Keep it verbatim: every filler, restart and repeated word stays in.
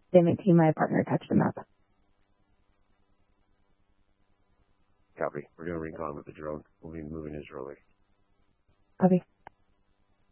Statement team, my partner touched him up. Copy. We're doing recon with the drone. We'll be moving his early. Copy.